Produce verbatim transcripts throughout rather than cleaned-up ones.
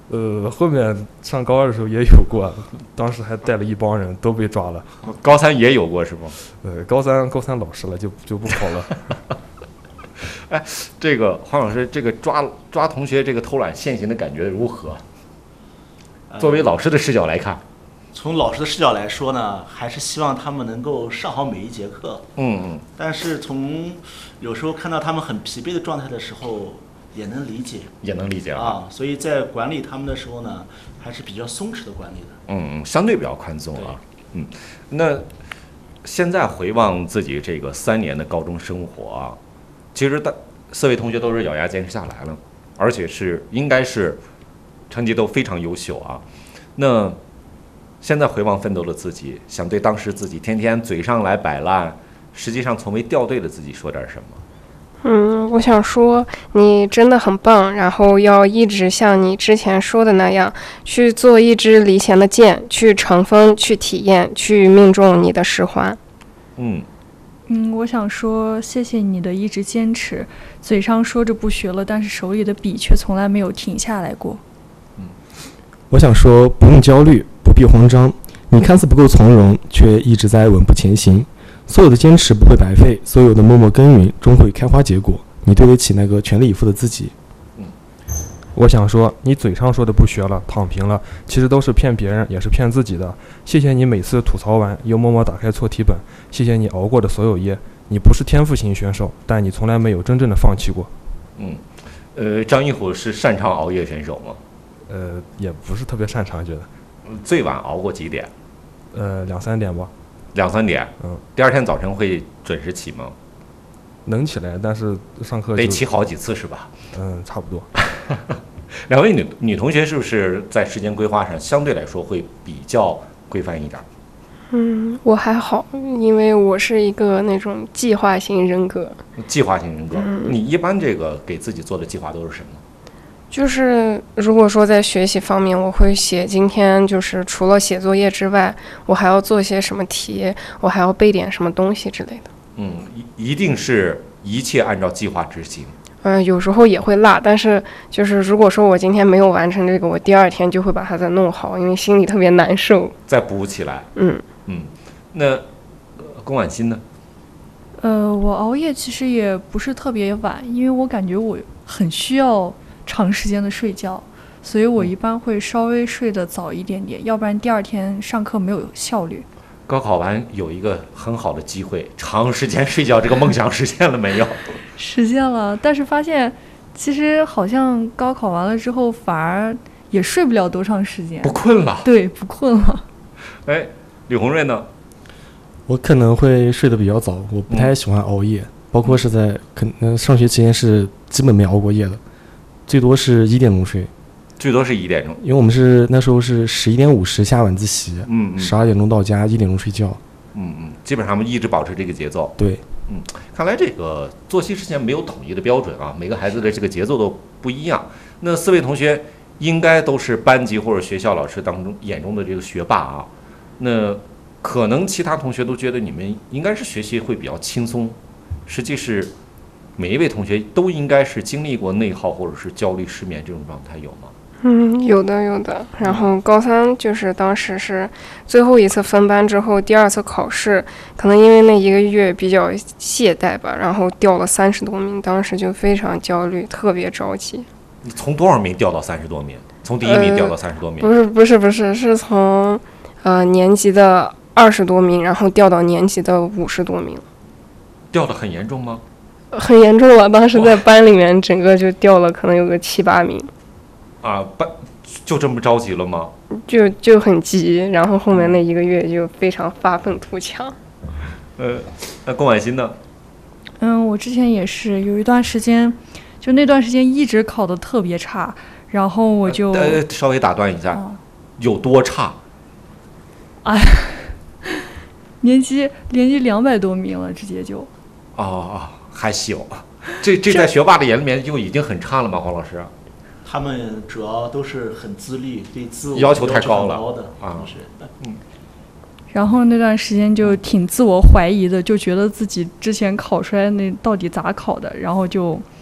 呃，后面上高二的时候也有过，当时还带了一帮人都被抓了。 高三也有过是吗？ 呃，高三高三老实了，就就不考了。 哎，这个黄老师，这个抓抓同学这个偷懒现行的感觉如何？作为老师的视角来看，呃、 从老师的视角来说呢，还是希望他们能够上好每一节课。 嗯嗯。 但是从有时候看到他们很疲惫的状态的时候，也能理解， 也能理解啊。 啊，所以在管理他们的时候呢，还是比较松弛的管理的。 嗯，相对比较宽松啊。嗯，那现在回望自己这个三年的高中生活啊，其实大四位同学都是咬牙坚持下来了，而且是应该是成绩都非常优秀啊。那现在回望奋斗的自己，想对当时自己天天嘴上来摆烂，实际上从未掉队的自己说点什么？ 嗯，我想说你真的很棒，然后要一直像你之前说的那样，去做一支离弦的箭，去乘风，去体验，去命中你的十环。 嗯嗯，我想说谢谢你的一直坚持，嘴上说着不学了，但是手里的笔却从来没有停下来过。 嗯，我想说不用焦虑，不必慌张，你看似不够从容，却一直在稳步前行。所有的坚持不会白费，所有的默默耕耘终会开花结果。你对得起那个全力以赴的自己。 嗯，我想说，你嘴上说的不学了、躺平了，其实都是骗别人，也是骗自己的。谢谢你每次吐槽完又默默打开错题本，谢谢你熬过的所有夜。你不是天赋型选手，但你从来没有真正的放弃过。 嗯，呃，张一虎是擅长熬夜选手吗？ 呃，也不是特别擅长，觉得。 最晚熬过几点？ 呃，两三点吧。 两三点， 嗯， 第二天早晨会准时起吗？ 能起来，但是上课得起好几次是吧？ 嗯，差不多。 两位女女同学是不是在时间规划上相对来说会比较规范一点？ 嗯，我还好，因为我是一个那种计划型人格。 计划型人格， 嗯、 你一般这个给自己做的计划都是什么？ 就是如果说在学习方面，我会写今天就是除了写作业之外，我还要做些什么题，我还要背点什么东西之类的。 嗯，一一定是一切按照计划执行。 嗯、呃，有时候也会落，但是就是如果说我今天没有完成这个，我第二天就会把它再弄好，因为心里特别难受。 再补起来。 嗯嗯，那龚婉欣呢？ 呃，我熬夜其实也不是特别晚，因为我感觉我很需要长时间的睡觉，所以我一般会稍微睡得早一点点，要不然第二天上课没有效率。 高考完有一个很好的机会，长时间睡觉这个梦想实现了没有？ 实现了，但是发现其实好像高考完了之后反而也睡不了多长时间， 不困了。 对，不困了。 哎，李红瑞呢？ 我可能会睡得比较早，我不太喜欢熬夜，嗯、包括是在可能上学期间是基本没熬过夜的。最多是一点钟睡， 最多是一点钟， 因为我们是那时候是十一点五十下晚自习， 嗯， 十二点钟到家，一点钟睡觉， 嗯嗯，基本上我们一直保持这个节奏。 对， 嗯，看来这个作息之前没有统一的标准啊，每个孩子的这个节奏都不一样。那四位同学应该都是班级或者学校老师当中眼中的这个学霸啊，那可能其他同学都觉得你们应该是学习会比较轻松，实际是。每一位同学都应该是经历过内耗或者是焦虑失眠这种状态，有吗？ 嗯，有的有的。然后高三就是当时是最后一次分班之后，第二次考试，可能因为那一个月比较懈怠吧，然后掉了三十多名，当时就非常焦虑，特别着急。 你从多少名掉到三十多名？从第一名掉到三十多名？ 呃、不是不是不是，是从呃年级的二十多名，然后掉到年级的五十多名。 掉得很严重吗？ 很严重了，当时在班里面整个就掉了可能有个七八名。 啊，班就这么着急了吗？ 就就很急，然后后面那一个月就非常发愤图强。 呃，那龚婉欣呢？ 嗯，我之前也是有一段时间，就那段时间一直考得特别差，然后我就呃、呃、稍微打断一下，哦、有多差？ 哎，年级年级两百多名了，直接就。 哦哦。还行，这这在学霸的眼里面就已经很差了吗？黄老师， 他们主要都是很自律，对自我要求太高了啊。是， 嗯。然后那段时间就挺自我怀疑的，就觉得自己之前考出来那到底咋考的，然后就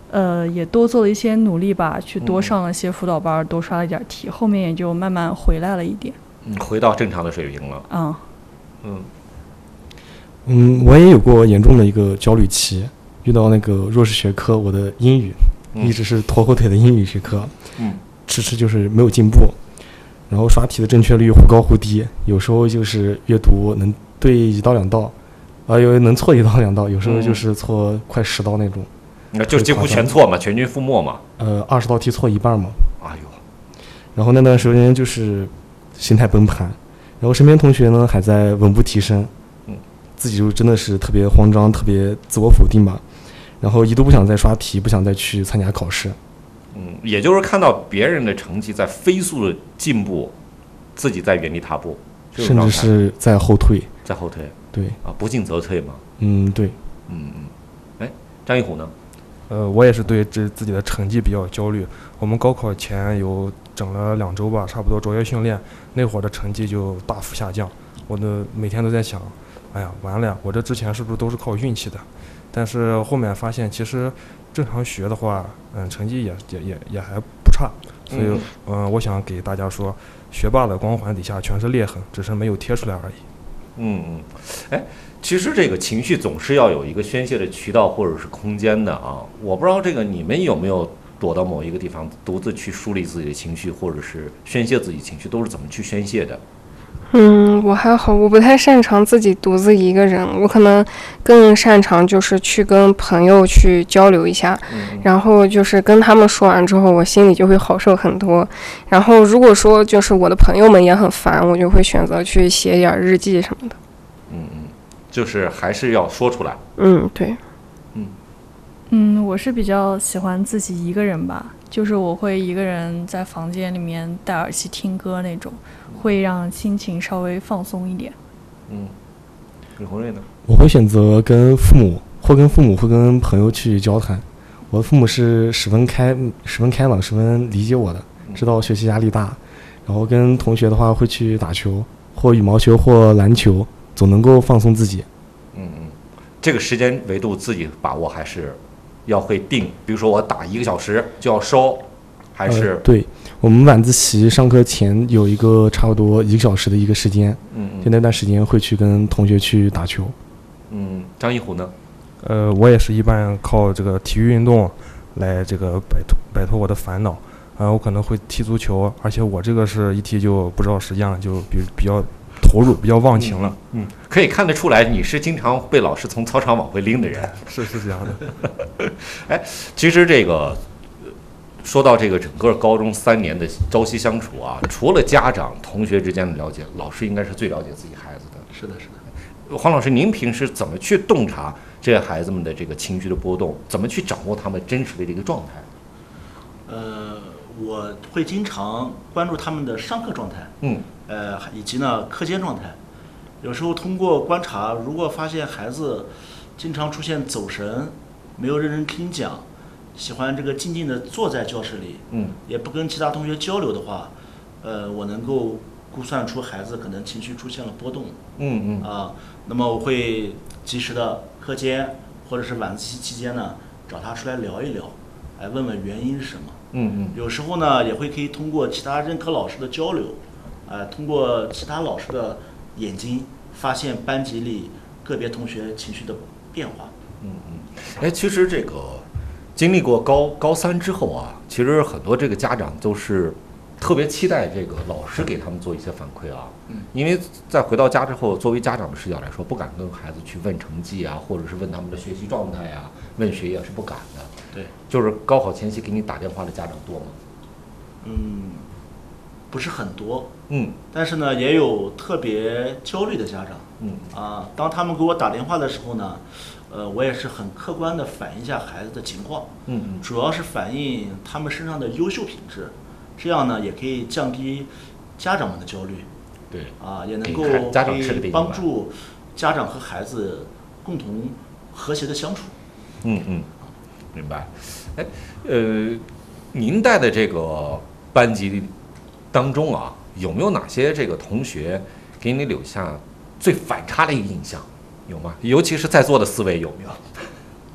呃，也多做了一些努力吧，去多上了些辅导班，多刷了一点题，后面也就慢慢回来了一点。 嗯，回到正常的水平了。 嗯嗯嗯，我也有过严重的一个焦虑期，遇到那个弱势学科，我的英语、 嗯、 一直是拖后腿的英语学科， 嗯， 迟迟就是没有进步，然后刷题的正确率忽高忽低，有时候就是阅读能对一道两道，啊、呃，有能错一道两道，有时候就是错快十道那种。 那、嗯、就几乎全错嘛，全军覆没嘛。 呃，二十道题错一半嘛。 哎呦， 然后那段时间就是心态崩盘，然后身边同学呢还在稳步提升， 嗯， 自己就真的是特别慌张，特别自我否定吧，然后一度不想再刷题，不想再去参加考试。 嗯，也就是看到别人的成绩在飞速的进步，自己在原地踏步， 甚至是在后退。 在后退。 对。 啊，不进则退嘛。 嗯，对。 嗯嗯。哎，张一虎呢？ 呃，我也是对这自己的成绩比较焦虑。我们高考前有整了两周吧，差不多卓越训练，那会儿的成绩就大幅下降。我的每天都在想，哎呀，完了呀，我这之前是不是都是靠运气的？但是后面发现，其实正常学的话，嗯，成绩也也也也还不差。所以，嗯、呃，我想给大家说，学霸的光环底下全是裂痕，只是没有贴出来而已。 嗯嗯，哎。其实这个情绪总是要有一个宣泄的渠道或者是空间的啊！我不知道这个你们有没有躲到某一个地方，独自去梳理自己的情绪，或者是宣泄自己情绪，都是怎么去宣泄的？ 嗯，我还好，我不太擅长自己独自一个人，我可能更擅长就是去跟朋友去交流一下， 嗯、 然后就是跟他们说完之后，我心里就会好受很多。然后如果说就是我的朋友们也很烦，我就会选择去写点日记什么的。 嗯嗯。就是还是要说出来。 嗯，对。 嗯嗯，我是比较喜欢自己一个人吧，就是我会一个人在房间里面戴耳机听歌那种，会让心情稍微放松一点。 嗯，李红瑞呢？ 我会选择跟父母，或跟父母，或跟朋友去交谈。我的父母是十分开、十分开朗、十分理解我的，知道学习压力大。然后跟同学的话，会去打球，或羽毛球，或篮球。总能够放松自己。 嗯嗯，这个时间维度自己把握还是要会定。比如说我打一个小时就要收，还是、 呃、对我们晚自习上课前有一个差不多一个小时的一个时间， 嗯嗯， 就那段时间会去跟同学去打球。 嗯，张一虎呢？ 呃，我也是一般靠这个体育运动来这个摆脱摆脱我的烦恼。啊、呃，我可能会踢足球，而且我这个是一踢就不知道时间了，就比比较。投入比较忘情了， 嗯，嗯可以看得出来你是经常被老师从操场往回拎的人， 是是这样的。 哎，其实这个说到这个整个高中三年的朝夕相处啊，除了家长、同学之间的了解，老师应该是最了解自己孩子的。 是的，是的。 黄老师，您平时怎么去洞察这些孩子们的这个情绪的波动？怎么去掌握他们真实的这个状态？ 呃，我会经常关注他们的上课状态。 嗯。 呃，以及呢课间状态，有时候通过观察，如果发现孩子经常出现走神，没有认真听讲，喜欢这个静静地坐在教室里， 嗯， 也不跟其他同学交流的话，呃，我能够估算出孩子可能情绪出现了波动， 嗯嗯啊，那么我会及时的课间或者是晚自习期间呢，找他出来聊一聊，来问问原因是什么， 嗯嗯， 有时候呢也会可以通过其他任课老师的交流。呃，通过其他老师的眼睛，发现班级里个别同学情绪的变化。 嗯嗯，哎，其实这个经历过高高三之后啊，其实很多这个家长都是特别期待这个老师给他们做一些反馈啊。 嗯， 因为在回到家之后，作为家长的视角来说，不敢跟孩子去问成绩啊，或者是问他们的学习状态啊，问学业是不敢的。 对， 就是高考前夕给你打电话的家长多吗？ 嗯，不是很多。 嗯， 但是呢，也有特别焦虑的家长。 嗯啊，当他们给我打电话的时候呢，呃，我也是很客观的反映一下孩子的情况。 嗯嗯， 主要是反映他们身上的优秀品质，这样呢也可以降低家长们的焦虑。 对， 啊，也能够可以帮助家长和孩子共同和谐的相处。 嗯嗯，明白。哎，呃，您带的这个班级当中啊，有没有哪些这个同学给你留下最反差的一个印象？有吗？尤其是在座的四位有没有？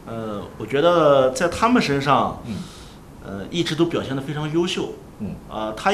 呃，我觉得在他们身上， 嗯， 呃，一直都表现得非常优秀。 嗯， 啊、他